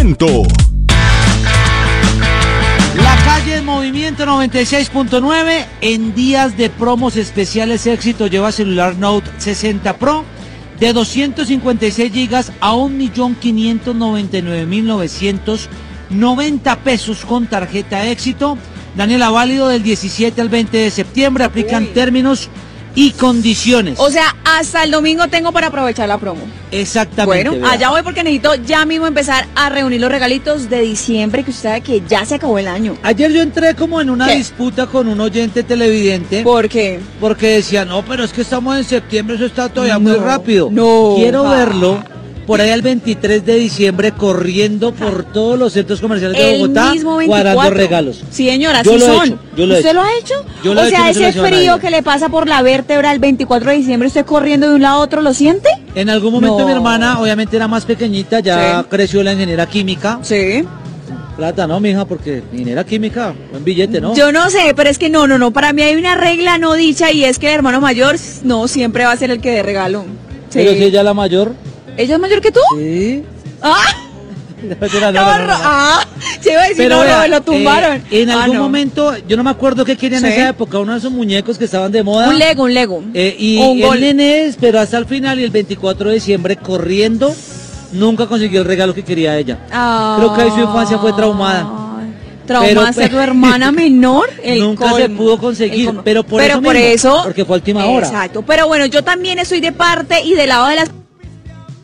movimiento. La calle en movimiento 96.9. En días de promos especiales, Éxito lleva celular Note 60 Pro de 256 gigas a 1.599.990 pesos con tarjeta Éxito. Daniela, válido del 17 al 20 de septiembre. Aplican términos y condiciones. O sea, hasta el domingo tengo para aprovechar la promo. Exactamente. Bueno, allá voy porque necesito ya mismo empezar a reunir los regalitos de diciembre, que usted sabe que ya se acabó el año. Ayer yo entré como en una disputa con un oyente televidente. ¿Por qué? Porque decía, no, pero es que estamos en septiembre, eso está todavía muy rápido. No. Quiero verlo por ahí el 23 de diciembre corriendo por todos los centros comerciales de Bogotá, guardando regalos. Sí, señora, yo sí lo he son. hecho, yo lo he ¿Usted hecho. lo ha hecho? Yo lo he o hecho, sea, no se lo ese he hecho a frío nadie. que le pasa por la vértebra el 24 de diciembre, ¿usted corriendo de un lado a otro lo siente? En algún momento No. mi hermana, obviamente era más pequeñita, ya Sí. creció la ingeniera química. Sí. Plata, ¿no, mija? Porque ingeniera química, buen billete, ¿no? Yo no sé, pero es que no. Para mí hay una regla no dicha y es que el hermano mayor no siempre va a ser el que dé regalo. Sí. Pero si ella es la mayor. ¿Ella es mayor que tú? Sí. ¡Ah! No, Se iba a decir, Pero no, vea, me lo tumbaron. En algún no. momento, yo no me acuerdo qué querían en Sí. esa época, uno de esos muñecos que estaban de moda. Un Lego. Y Un el gol. nene esperó hasta el final y el 24 de diciembre corriendo, nunca consiguió el regalo que quería ella. Creo que ahí su infancia fue traumada. ¿Traumaste a tu Pero- hermana menor? Nunca se pudo conseguir, pero por eso mismo, porque fue a última hora. Exacto, pero bueno, yo también estoy de parte y del lado de las